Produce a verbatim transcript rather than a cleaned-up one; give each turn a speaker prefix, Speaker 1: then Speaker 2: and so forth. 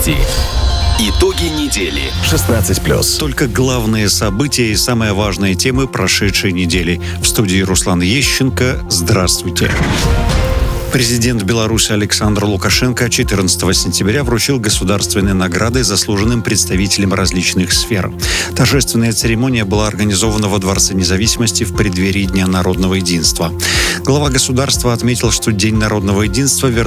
Speaker 1: Новости. Итоги недели. шестнадцать плюс.
Speaker 2: Только главные события и самые важные темы прошедшей недели. В студии Руслан Ещенко. Здравствуйте. Президент Беларуси Александр Лукашенко четырнадцатого сентября вручил государственные награды заслуженным представителям различных сфер. Торжественная церемония была организована во Дворце независимости в преддверии Дня народного единства. Глава государства отметил, что День народного единства вернулся